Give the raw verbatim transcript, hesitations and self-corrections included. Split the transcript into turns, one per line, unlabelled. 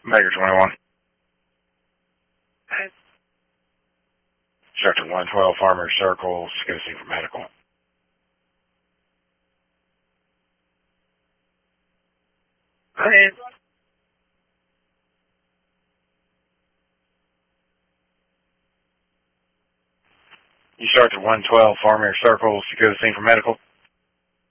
Baker twenty-one.
Okay.
Sector one twelve, Farmer Circle, Scousy for medical.
Go ahead.
You start at one twelve, Farmer Circle, Scousy for medical.